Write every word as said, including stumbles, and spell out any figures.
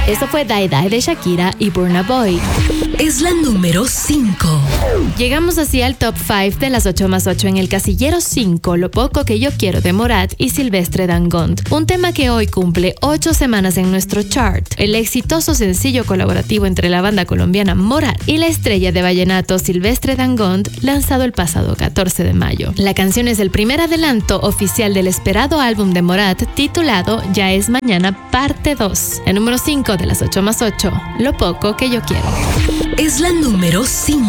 Eso fue Die Die de Shakira y Burna Boy. Es la número cinco. Llegamos así al top cinco de las ocho más ocho. En el casillero cinco, Lo poco que yo quiero de Morat y Silvestre Dangond. Un tema que hoy cumple ocho semanas en nuestro chart. El exitoso sencillo colaborativo entre la banda colombiana Morat y la estrella de vallenato Silvestre Dangond, lanzado el pasado catorce de mayo. La canción es el primer adelanto oficial del esperado álbum de Morat titulado Ya es Mañana parte dos. El número cinco de las ocho más ocho, Lo poco que yo quiero. Es la número cinco.